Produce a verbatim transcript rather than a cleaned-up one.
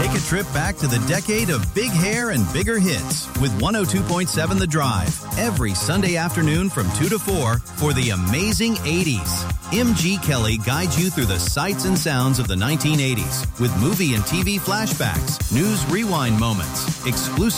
Take a trip back to the decade of big hair and bigger hits with one oh two point seven The Drive every Sunday afternoon from two to four for the amazing eighties. M G Kelly guides you through the sights and sounds of the nineteen eighties with movie and T V flashbacks, news rewind moments, exclusive